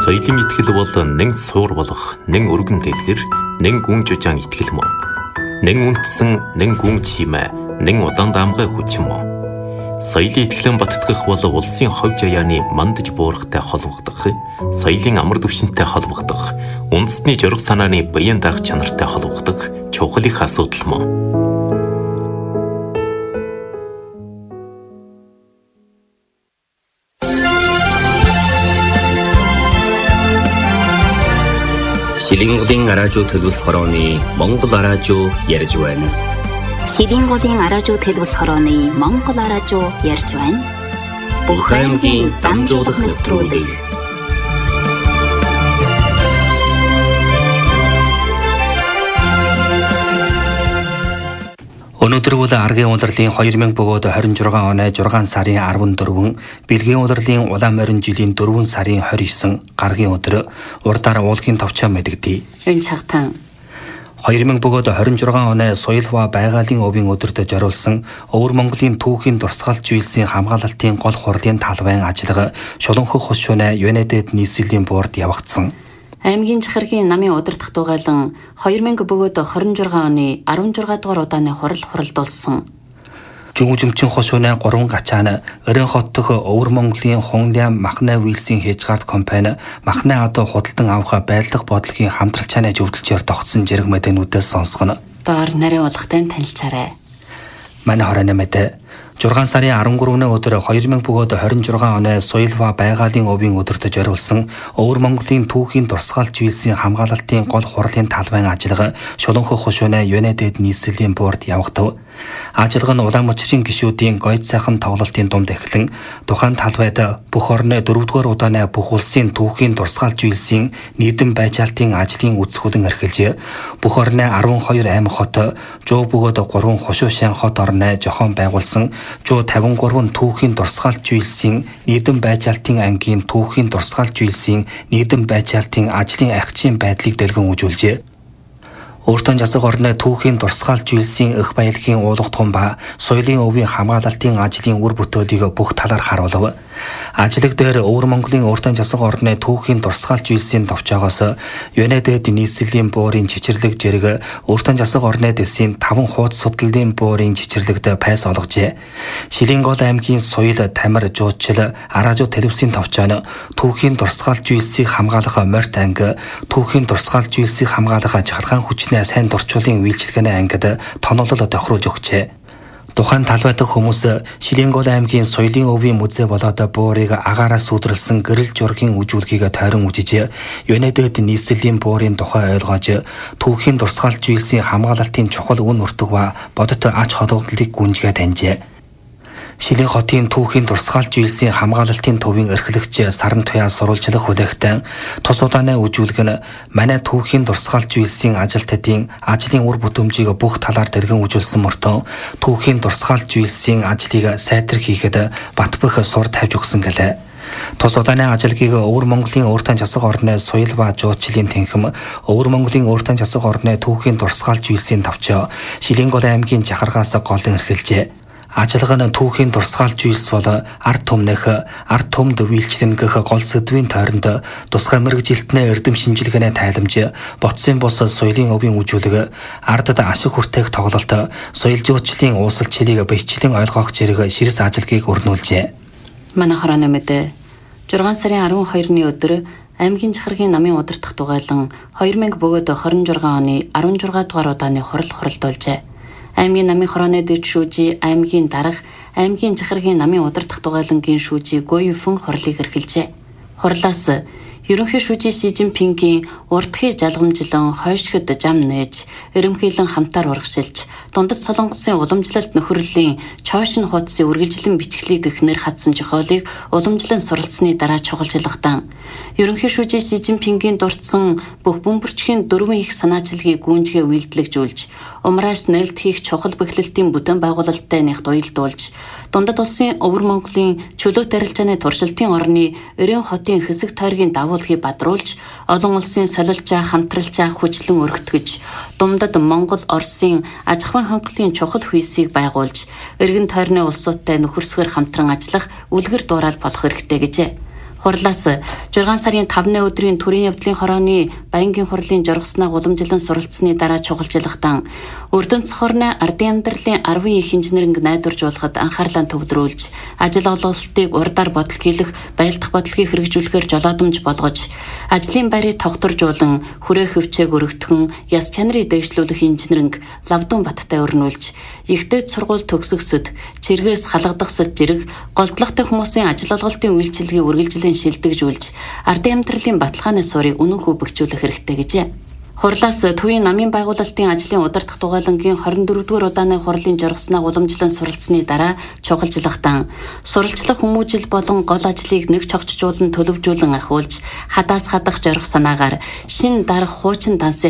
Соёлын итгэл бол нэг суур болох, нэг өргөн дэглэр, нэг гүн жужаан итгэл мөн. Нэг үндэсэн, нэг гүн чимээ, нэг удаан даамгай хүч мөн. Соёлын итгэлэн баттгах бол улсын хов жаяаны мандаж буурахтай холбогдох, соёлын амар түвшинтэй холбогдох, үндэсний жураг санааны баян даах чанартай холбогдох чухал их асуудал мөн. Шилинголын араажуу төлөвс хорооны Монгол араажуу ярьж байна. Шилинголын араажуу төлөвс хорооны Монгол араажуу ярьж байна. Бүх аймгийн дамжуулах нэвтрүүлэг. Өнөөдөр бол аргийн улирлын 2026 оны 6 сарын 14, бэлгийн улирлын улаан морин жилийн 4 сарын 29 гаргийн өдөр урдаар уулгийн товчоо мэдэгдэе. Энэ цагтан 2026 оны соёл ба байгалийн өвийн өдөрт зориулсан Өвөр Монголын түүхийн дурсгалж үйлсийн хамгаалалтын гол хурлын талбайн ажиллагаа Шуланхөх хос шөнө Юнэтэд нийслэлийн боорд явагдсан. Аймгийн захиргийн намын удирдах дугайлан 2026 оны 16 дугаар удааны хуралдуулсан. Жүмжимчин хос шөнө 3 гачаана Өрөн хот дох Өвөр Монголын Хунлям Махна Вилсийн Хежгард компани Махна одоо худалдан авах байлдах бодлогын хамтралчааны зөвлөлчөөр тогтсон зэрэг мэдээнүүдээс сонсгоно. Доор нарийн улгатай танилцаарай. Манай хорооны мэдээ 6 сарын 13-ны өдөр 2026 оны соёл ба байгалийн өвийн өдөрт зориулсан Өвөр Монголын түүхийн дурсгалж үйлсийн хамгаалалтын гол хурлын талбайн ажиллагаа Шуланхөх хос шөнө Юнэтэд нийслэлийн боорд явагдав. Ажиллагаа нь улаан мочрын гишүүдийн гойд сайхан тоглолтын дунд эхлэн тухайн талбайд бүх орны 4-р удааны бүх улсын түүхийн дурсгалж үйлсийн нийтэм байжаалтын ажлын үзэсгэлэн эрхэлжээ. Бүх орны 12 аймаг хот, 100 бөгөөд 3 хошуу шин хот орны зохион байгуулсан 153 түүхийн дурсгалж үйлсийн нийтэм байжаалтын ангийн түүхийн дурсгалж үйлсийн нийтэм байжаалтын ажлын ахичийн байдлыг дэлгэн үзүүлжээ. Өөртөө засаг орны түүхийн дурсгалж үйлсийн эх баялагын уулгатган ба соёлын өвийн хамгаалалтын ажлын үр бүтээлийг бүх талаар харуулв. Ажлаг дээр Өвөр Монголын өөртөө засаг орны түүхийн дурсгалж үйлсийн товчоогоос Юнэтэд нийслэлийн боорын чичирлэг зэрэг өөртөө засаг орны дэсийн 5 хуудас судлалын боорын чичирлэгт пайс олгожээ. Шилингол аймгийн соёл, тамир, жуудчил, араажуу телевизийн товчооно түүхийн дурсгалж үйлсийг хамгаалах морьт анги, түүхийн дурсгалж үйлсийг хамгаалах жахалгаан хүчний сайн дурчуулын үйлчилгээний ангид тоноолол тохируулж өгчээ. Тухайн талбай дахь хүмүүс Шилингол аймгийн соёлын өвийн музей болоод буурыг агаараас сүдрэлсэн гэрэл жургийн үжүүлгийг тойрон үзэж Юнэтэд нийслэлийн буурын тухай ойлгож түүхийн дурсгалж үйлсийн хамгаалалтын чухал үн өртөг ба бодит ач холбогдлыг гүнжгээ таньжээ. Шилэн хотын түүхийн дурсгалж үйлсийн хамгаалалтын төвийн эрхлэгч Саран Туяа сурвалжлах хүлээгтэн тус удааны үжүүлэг нь манай түүхийн дурсгалж үйлсийн ажилтнуудын ажлын үр бүтэмжийг бүх талаар дэлгэн үзүүлсэн мөртөө түүхийн дурсгалж үйлсийн ажлыг сайтар хийхэд батбөх сур тавьж өгсөн гэлээ. Тус удааны ажиллагийг Өвөр Монголын өөртөө засаг орны соёл ба жуудчлийн тэнхэм, Өвөр Монголын өөртөө засаг орны түүхийн дурсгалж үйлсийн товчоо Шилингол аймгийн жахаргаас голон эрхэлжээ. Ажиллагаа нь түүхийн дурсгалж үйлс бол ард түмнэх, ард түмд үйлчлэн гэх гол сэдвийн тойронд тусгай мэргэжилтний эрдэм шинжилгээний тайламж, ботсын бус соёлын өвийн үжүүлэг, ардад ашиг хүртээх тоглолт, соёл жуулчлалын уусалчлалыг бичлэн ойлгох зэрэг ширс ажиллагийг өрнүүлжээ. Манай хорооны мэдээ 6 сарын 12-ны өдөр аймгийн захиргийн намын удирдах дугайлан 2000 бөгөөд 26 оны 16 дугаар удааны хуралдуулжээ. Аймгийн намын хорооны дэд шүүжи, аймгийн дарга, аймгийн захиргийн намын удирдах дугайлангийн шүүжи Гоюфэн хурлыг эрхэлжээ. Хурлаас ерөнхий шүүжи Си Жинпингийн урдхий жалгамжлан хойшгод зам нээж, эрэмхийлэн хамтаар урагшилж, дундад Солонгосын уламжлалт нөхөрлөлийн чоошин хуудсын үргэлжлэн бичглийг эхнэр хадсан жохиолыг уламжлан суралцсны дараа чухалчилгадан ерөнхий шүүжи Си Жинпингийн дурдсан бүх бөмбөрчхийн 4 их санаачилгийг гүнжгээ үйлдэлжүүлж, умрааш нээлт хийх чухал бэхлэлтийн бүтээн байгуулалттай нягт уялдуулж, дундад улсын Өвөр Монголын чөлөөт арилжааны туршилтын орны Өрөн хотын хэсэг тойргийн давуулгыг бадруулж, олон улсын солилжаа хамтралжаа хүчлэн өргөтгөж, дундад Монгол, Оросын аж ахуйн хангалтын чухал хүйсийг байгуулж, эргэн тойрны улсуудтай нөхөрсгөр хамтран ажиллах үлгэр дуурайл болох хэрэгтэй гэжээ. Хурлаас 6 6 сарын 5-ны өдрийн төрийн явдлын хорооны баянгийн хурлын жоргосноо уламжлан суралцсны дараа чухалчлагтан Өрдөнц хорны ардын амьдралын 10 их инженеринг найдваржуулахад анхаарлаа төвлөрүүлж ажил олголтыг урдаар бодлогийлэх байлдах бодлогыг хэрэгжүүлэхээр жолоодомж болгож ажлын байрыг тогтворжуулан хүрээ хөвчээг өргөтгөн яс чанарыг дэвшлүүлэх инженеринг Лавдун Баттай өрнүүлж ихтэй сургууль төгсгсөд чиргээс халагдахсад жирэг голдлогтой хүмүүсийн ажил олголтын үйлчилгээг үргэлжлэн шилдэгжүүлж ардын амьдралын баталгааны суурийг үнэн хөв бэхжүүлэх хэрэгтэй гэжээ. Хурлаас төвийн намын байгуулалтын ажлын удирдах дугайлангийн 24-р удааны хурлын жоргосноо уламжлан суралцсны дараа чухалчлагтан суралцлах хүмүүжил болон гол ажлыг нэг чогчжуулан төлөвжүүлэн ахиулж хадаас хадах жорох санаагаар шин дарах хуучин дансыг